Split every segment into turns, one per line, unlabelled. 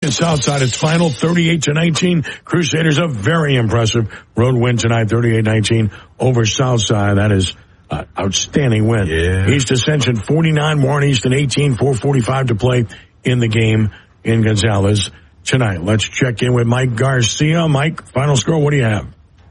Southside, it's final 38-19. Crusaders a very impressive road win tonight, 38-19 over Southside. That is outstanding win.
Yeah.
East Ascension 49, Warren Easton 18, 4:45 to play in the game in Gonzales tonight. Let's check in with Mike Garcia. Mike, final score, what do you have?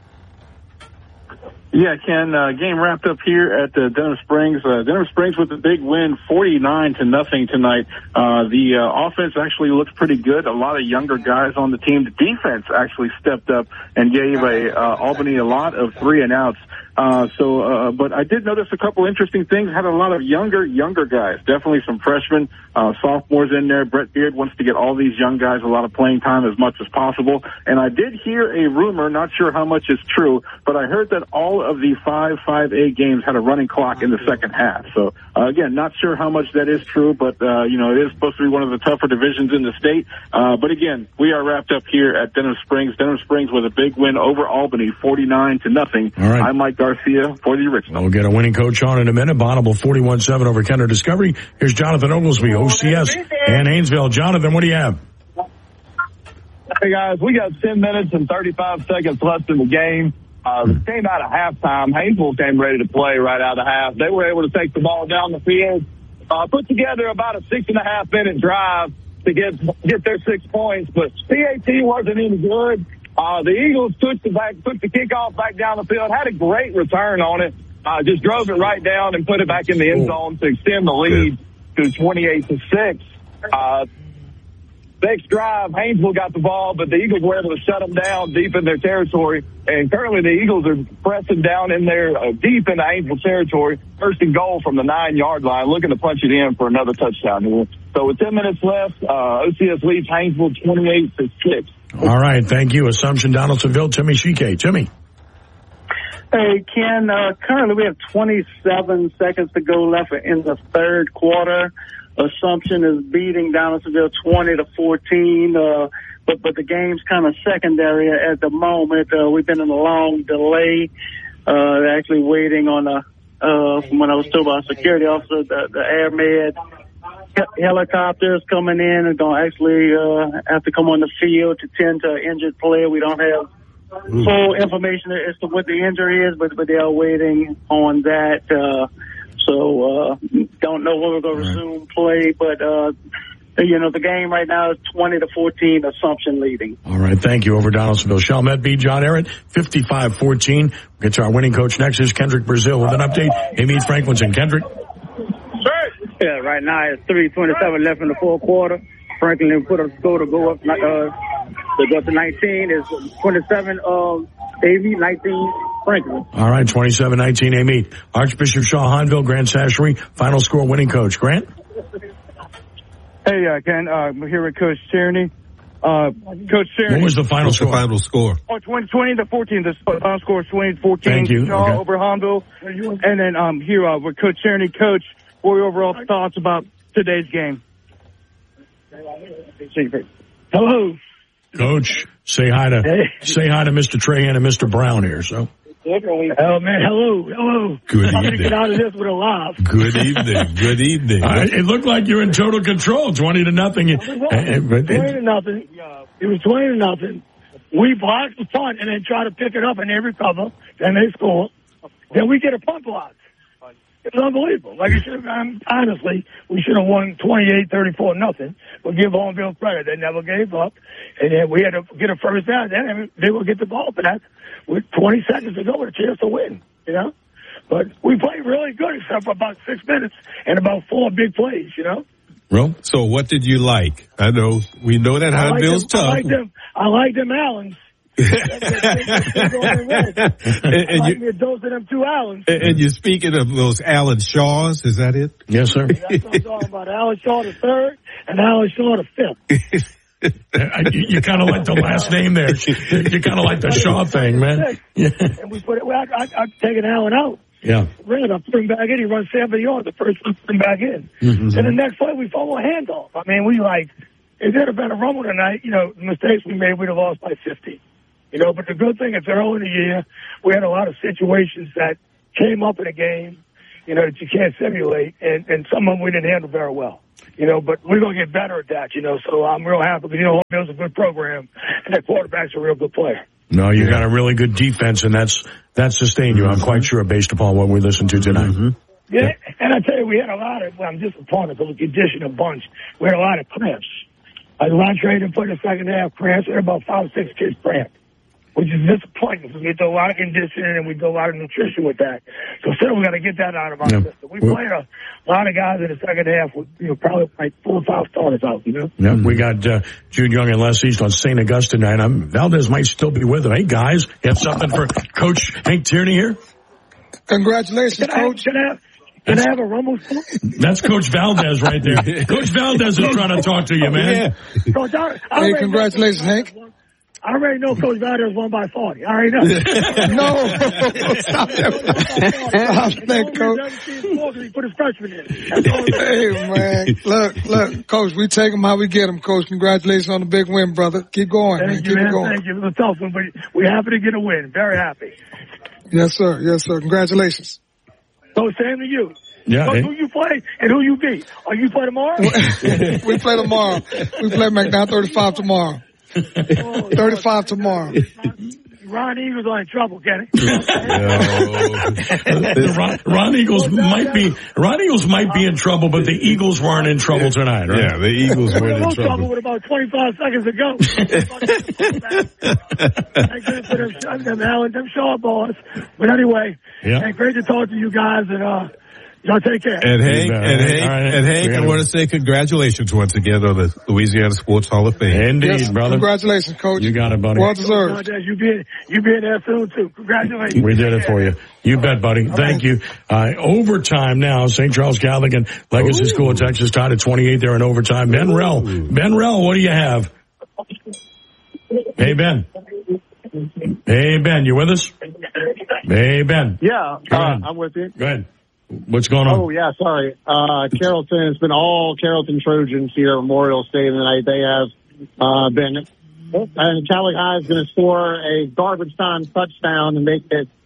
Yeah, Ken, game wrapped up here at Denham Springs. Denham Springs with a big win, 49-0 tonight. The offense actually looks pretty good. A lot of younger guys on the team. The defense actually stepped up and gave Albany a lot of 3-and-outs. But I did notice a couple interesting things. Had a lot of younger guys. Definitely some freshmen, sophomores in there. Brett Beard wants to get all these young guys a lot of playing time as much as possible. And I did hear a rumor, not sure how much is true, but I heard that all of the 5A games had a running clock in the second half. So, again, not sure how much that is true, but, it is supposed to be one of the tougher divisions in the state. But again, we are wrapped up here at Denham Springs. Denham Springs with a big win over Albany, 49-0.
All right.
I'm Mike Garcia for the Original.
We'll get a winning coach on in a minute. Bonneville 41-7 over Kenner Discovery. Here's Jonathan Oglesby, OCS, and Haynesville. Jonathan, what do you have?
Hey, guys, we got 10 minutes and 35 seconds left in the game. Came out of halftime. Haynesville came ready to play right out of half. They were able to take the ball down the field, put together about a 6.5-minute drive to get their 6 points, but PAT wasn't any good. The Eagles took the kickoff back down the field, had a great return on it, just drove it right down and put it back in the end zone to extend the lead to 28-6. Next drive, Haynesville got the ball, but the Eagles were able to shut them down deep in their territory. And currently the Eagles are pressing down in there deep in the Haynesville territory. First and goal from the 9-yard line, looking to punch it in for another touchdown here. So with 10 minutes left, OCS leads Haynesville 28-6.
All right, thank you. Assumption, Donaldsonville, Timmy Shike. Timmy.
Hey, Ken, currently we have 27 seconds to go left in the third quarter. Assumption is beating Donaldsonville 20-14, but the game's kind of secondary at the moment. We've been in a long delay, actually waiting on from when I was told by a security officer, the Air Med helicopters coming in and going to actually have to come on the field to tend to an injured player. We don't have full information as to what the injury is, but they are waiting on that. So don't know when we're going to resume play, but the game right now is 20-14, Assumption leading.
All right, thank you. Over Donaldsonville, Chalmette beat John Ehret 55-14. We'll get to our winning coach next. Is Kendrick Brazil with an update. Amy Franklinson. Kendrick.
Yeah, right now it's 3:27 left in the fourth quarter. Franklin put up a score to go up to 19. It's 27 Davy, 19 Franklin.
All right, 27-19 Amy. Archbishop Shaw Hanville, Grant Sashery, final score winning coach. Grant?
Hey, Ken, we're here with Coach Tierney. Coach Tierney.
What was the final score?
Final score.
20-14. The final score is 20-14.
Thank you.
Shaw over Hanville. And then here with Coach Tierney. Coach, what are your overall thoughts about today's game? Hello.
Coach, say hi to Mr. Trahan and Mr. Brown here. So.
Oh man, hello.
Good
I'm gonna
evening.
get out of this with a laugh.
Good evening. Good evening.
It looked like you're in total control, 20-0.
20-0. It was 20-0. We blocked the punt and then try to pick it up and they recover. Then they score. Then we get a punt block. It's unbelievable. Like, honestly, we should have won 28-34-0. But give Hornville credit. They never gave up. And then we had to get a first down. Then they will get the ball back with 20 seconds to go with a chance to win, But we played really good except for about 6 minutes and about 4 big plays,
Well,
so what did you like? We know that Hanville's tough.
I like them Allens. And you dose of them 2 Allens.
And you're speaking of those Allen Shaws, is that it?
Yes, sir.
That's what I'm talking about. Allen Shaw the third and Allen Shaw the fifth.
You kind of like the last name there. You kind of like the Shaw thing, man. Yeah.
And we put it. I've taken Allen out.
Yeah.
Ran, I put him back in. He runs 70 yards. The first one, put him back in.
Mm-hmm.
And the next play, we follow a handoff. I mean, if there had been a rumble tonight, the mistakes we made, we'd have lost by 50. But the good thing is early in the year, we had a lot of situations that came up in the game,
that you can't simulate, and some of them we didn't handle very well. But we're going to get better at that, so I'm real happy because, Home Bill's a good program, and that quarterback's a real good player.
No, you got a really good defense, and that's sustained you, I'm quite sure, based upon what we listened to tonight.
Mm-hmm. Yeah, and I tell you, we had a lot of, I'm disappointed because we conditioned a bunch. We had a lot of cramps. Ron Trader put in the second half cramps. There were about 5 or 6 kids cramped, which is disappointing because we do a lot of conditioning and we do a lot of nutrition with that. So still, we got to get that out of our system. We played a lot of guys in the second half with, probably like 4 or 5 starters out,
Yeah, we got Jude Young and Les East on St. Augustine tonight. Valdez might still be with them. Hey, guys, you have something for Coach Hank Tierney here?
Congratulations, Coach.
Can I have a rumble song?
That's Coach Valdez right there. Coach Valdez is trying to talk to you, man.
Yeah.
Coach, hey, congratulations, Hank.
I already know Coach Valdez won by 40. I already know.
No. Stop that, Coach.
He put his freshman in.
Hey, man. Look, Coach, we take him how we get him, Coach. Congratulations on the big win, brother. Keep going, man.
Keep it going. Thank you. It was a tough one, but we're happy to get a win. Very happy.
Yes, sir. Yes, sir. Congratulations.
So same to you.
Yeah.
So who you play and who you beat? Are you play tomorrow?
We play tomorrow. We play McDowell 35 tomorrow. 35 tomorrow.
Ron Eagles are in trouble, Kenny.
Ron Eagles might be in trouble, but the Eagles weren't in trouble tonight, right?
Yeah, the Eagles weren't in trouble.
With about 25 seconds to go. Them short balls. But anyway, great to talk to you guys, and y'all take care.
And Hank, I want to say congratulations once again on the Louisiana Sports Hall of Fame.
Indeed,
yes,
brother.
Congratulations, Coach.
You got it, buddy.
Well deserved.
You being there soon, too. Congratulations.
We did it for you. You bet, buddy. Thank you. Overtime now. St. Charles Catholic and Legacy School of Texas tied at 28 there in overtime. Ben Rell, what do you have? Hey, Ben. Hey, Ben, you with us? Hey, Ben.
Yeah, I'm with you.
Go ahead. What's going on?
Oh, yeah, sorry. Carrollton, it's been all Carrollton Trojans here at Memorial Stadium tonight. They have been, and Catholic High is going to score a garbage time touchdown and make it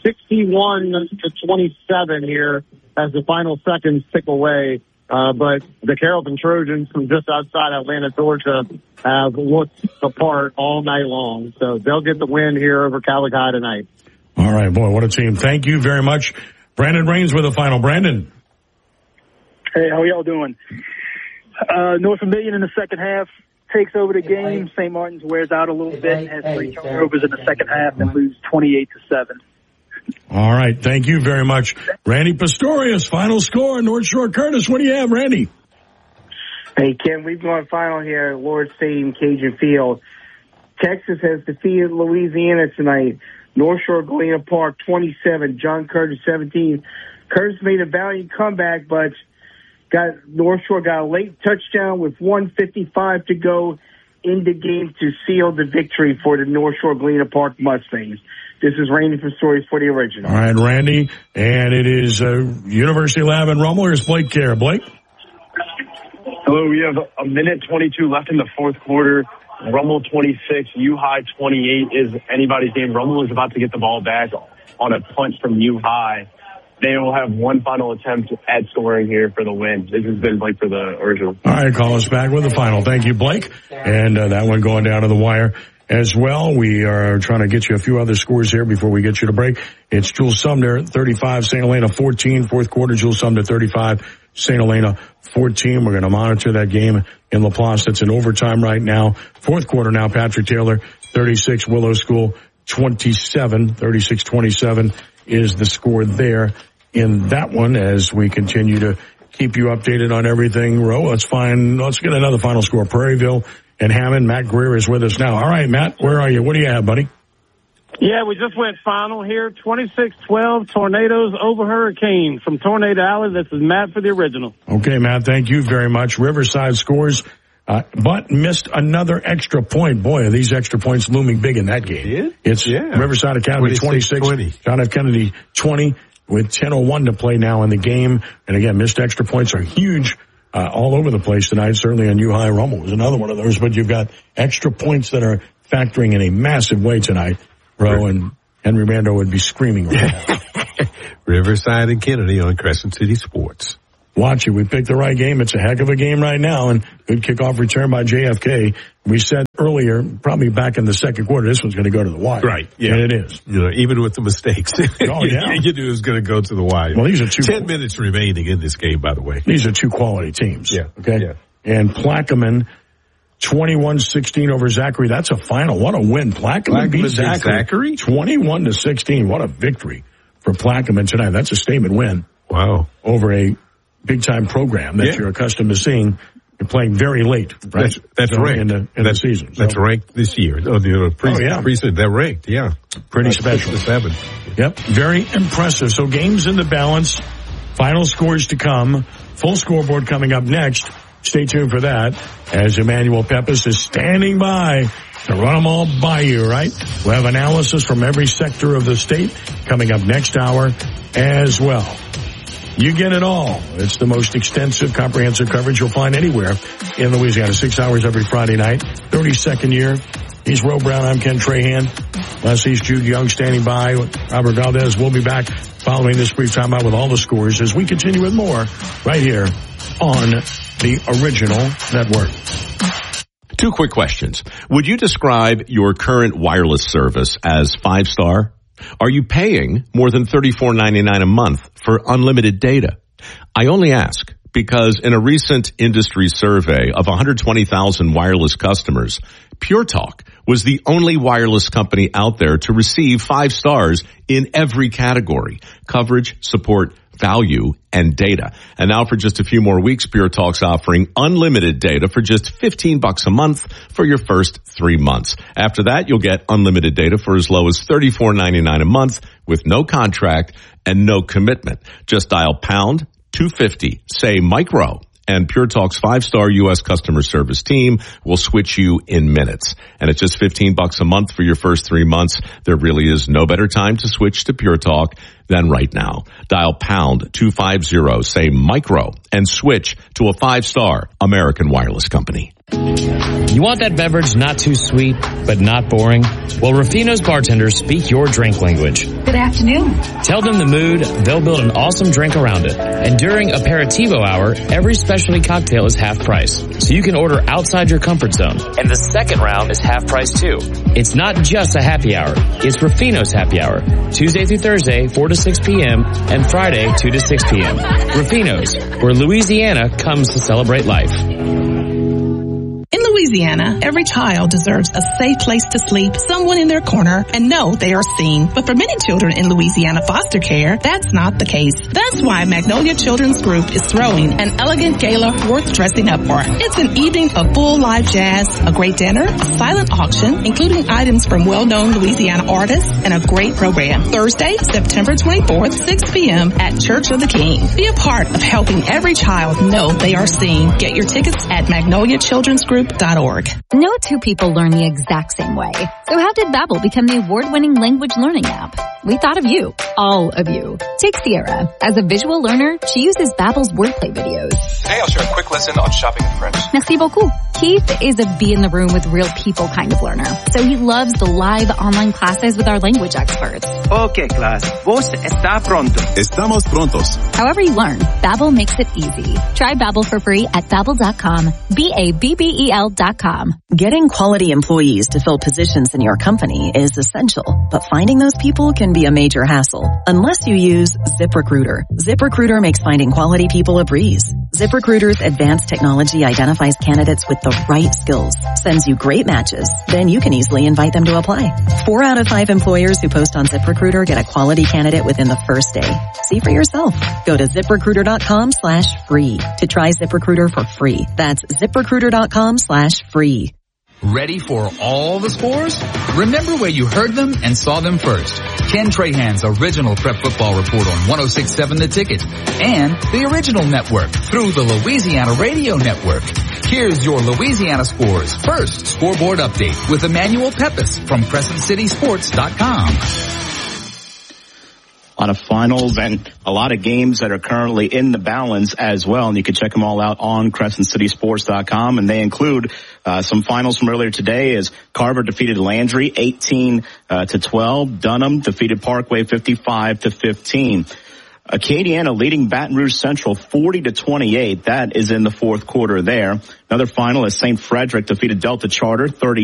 61-27 here as the final seconds tick away. But the Carrollton Trojans from just outside Atlanta, Georgia, have looked apart all night long. So they'll get the win here over Catholic High tonight.
All right, boy, what a team. Thank you very much. Brandon Raines with the final. Brandon.
Hey, how y'all doing? North Vermilion in the second half takes over the game. St. Martin's wears out a little bit and has 3 turnovers in the second half and lose 28-7.
All right. Thank you very much. Randy Pastorius, final score. North Shore Curtis. What do you have, Randy?
Hey, Ken, we've gone final here at Lord Stadium, Cajun Field. Texas has defeated Louisiana tonight. North Shore Galena Park 27, John Curtis 17. Curtis made a valiant comeback, but North Shore got a late touchdown with 1:55 to go in the game to seal the victory for the North Shore Galena Park Mustangs. This is Randy from Stories for the Original.
All right, Randy, and it is University Lab in Rummel. Here's Blake Kerr. Blake?
Hello, we have a minute 22 left in the fourth quarter. Rummel 26, U-High 28 is anybody's game. Rummel is about to get the ball back on a punt from U-High. They will have one final attempt at scoring here for the win. This has been Blake for the Original.
All right, call us back with the final. Thank you, Blake. And that one going down to the wire as well. We are trying to get you a few other scores here before we get you to break. It's Jules Sumner 35, St. Helena 14. Fourth quarter, Jules Sumner 35, St. Helena 14. We're going to monitor that game in Laplace. That's in overtime right now. Fourth quarter now, Patrick Taylor 36, Willow School 27, 36-27 is the score there in that one as we continue to keep you updated on everything. Let's get another final score. Prairieville and Hammond. Matt Greer is with us now. All right, Matt, where are you? What do you have, buddy?
Yeah, we just went final here. 26-12 Tornadoes over Hurricanes from Tornado Alley. This is Matt for the Original.
Okay, Matt, thank you very much. Riverside scores, but missed another extra point. Boy, are these extra points looming big in that game. It's Riverside Academy 26, John F. Kennedy 20 with 10:01 to play now in the game. And again, missed extra points are huge all over the place tonight. Certainly on U-High Rummel was another one of those, but you've got extra points that are factoring in a massive way tonight. Bro, and Henry Rando would be screaming right now.
Riverside and Kennedy on Crescent City Sports.
Watch it. We picked the right game. It's a heck of a game right now, and good kickoff return by JFK. We said earlier, probably back in the second quarter, this one's going to go to the wire.
Right. Yeah.
And it is.
Even with the mistakes.
Oh, yeah.
You knew it was going to go to the wire.
Well, these are
10 minutes remaining in this game, by the way.
These are two quality teams.
Yeah.
Okay.
Yeah.
And Plaquemine, 21-16 over Zachary. That's a final. What a win. Plaquemine beat Zachary 21-16. What a victory for Plaquemine tonight. That's a statement win.
Wow.
Over a big-time program that you're accustomed to seeing. You're playing very late, right?
That's ranked
in the season.
That's ranked this year. Preseason, they're ranked. Yeah,
pretty special.
6-7.
Yep, very impressive. So games in the balance. Final scores to come. Full scoreboard coming up next. Stay tuned for that. As Emmanuel Peppis is standing by to run them all by you. Right? We'll have analysis from every sector of the state coming up next hour as well. You get it all. It's the most extensive, comprehensive coverage you'll find anywhere in Louisiana. 6 hours every Friday night. 32nd year. He's Ro Brown. I'm Ken Trahan. Leslie's Jude Young standing by. Robert Valdez will be back following this brief timeout with all the scores as we continue with more right here on the Original Network.
2 quick questions. Would you describe your current wireless service as 5-star? Are you paying more than $34.99 a month for unlimited data? I only ask because in a recent industry survey of 120,000 wireless customers, Pure Talk was the only wireless company out there to receive 5 stars in every category: coverage, support, value, and data. And now for just a few more weeks, Pure Talk's offering unlimited data for just $15 a month for your first 3 months. After that, you'll get unlimited data for as low as $34.99 a month with no contract and no commitment. Just dial pound 250, say micro, and Pure Talk's 5-star U.S. customer service team will switch you in minutes. And it's just $15 a month for your first 3 months. There really is no better time to switch to Pure Talk than right now. Dial pound 250, say micro, and switch to a 5-star American wireless company.
You want that beverage not too sweet, but not boring? Well, Rufino's bartenders speak your drink language.
Good afternoon.
Tell them the mood, they'll build an awesome drink around it. And during Aperitivo Hour, every specialty cocktail is half price. So you can order outside your comfort zone. And the second round is half price too. It's not just a happy hour. It's Rufino's happy hour. Tuesday through Thursday, 4 to 6 p.m. and Friday, 2 to 6 p.m. Rufino's, where Louisiana comes to celebrate life.
In Louisiana, every child deserves a safe place to sleep, someone in their corner, and know they are seen. But for many children in Louisiana foster care, that's not the case. That's why Magnolia Children's Group is throwing an elegant gala worth dressing up for. It's an evening of full live jazz, a great dinner, a silent auction, including items from well-known Louisiana artists, and a great program. Thursday, September 24th, 6 p.m. at Church of the King. Be a part of helping every child know they are seen. Get your tickets at magnoliachildrensgroup.org.
No two people learn the exact same way. So how did Babbel become the award-winning language learning app? We thought of you. All of you. Take Sierra. As a visual learner, she uses Babbel's wordplay videos.
Today I'll share a quick lesson on shopping in French.
Merci beaucoup. Keith is a be in the room with real people kind of learner. So he loves the live online classes with our language experts.
Okay, class. Vos está pronto.
Estamos prontos.
However you learn, Babbel makes it easy. Try Babbel for free at Babbel.com. BABBEL.com.
Getting quality employees to fill positions in your company is essential, but finding those people can be a major hassle unless you use ZipRecruiter. ZipRecruiter makes finding quality people a breeze. ZipRecruiter's advanced technology identifies candidates with the right skills, sends you great matches, then you can easily invite them to apply. 4 out of 5 employers who post on ZipRecruiter get a quality candidate within the first day. See for yourself. Go to ZipRecruiter.com/free to try ZipRecruiter for free. That's ZipRecruiter.com/free.
Ready for all the scores? Remember where you heard them and saw them first. Ken Trahan's original Prep Football Report on 106.7 The Ticket and the Original Network through the Louisiana Radio Network. Here's your Louisiana scores. First, scoreboard update with Emmanuel Peppis from CrescentCitySports.com.
a lot of finals and a lot of games that are currently in the balance as well. And you can check them all out on CrescentCitySports.com. And they include some finals from earlier today as Carver defeated Landry 18-12. Dunham defeated Parkway 55-15. Acadiana leading Baton Rouge Central 40-28. That is in the fourth quarter there. Another final is St. Frederick defeated Delta Charter 30.